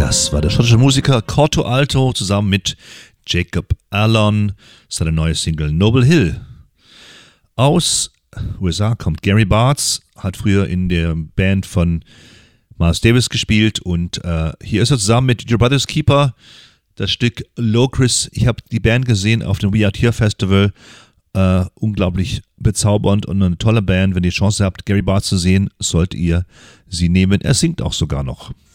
Das war der schottische Musiker Corto Alto zusammen mit Jacob Allen, seine neue Single Noble Hill. Aus USA kommt Gary Bartz, hat früher in der Band von Miles Davis gespielt und hier ist er zusammen mit Your Brother's Keeper, das Stück Locris. Ich habe die Band gesehen auf dem We Are Here Festival, unglaublich bezaubernd und eine tolle Band. Wenn ihr die Chance habt, Gary Bartz zu sehen, solltet ihr sie nehmen. Er singt auch sogar noch.